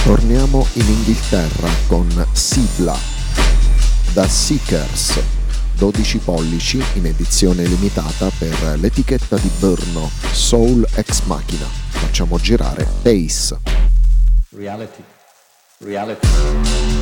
Torniamo in Inghilterra con Sibla, da Seekers, 12 pollici in edizione limitata per l'etichetta di Brno, Soul Ex Machina. Facciamo girare Pace. Reality.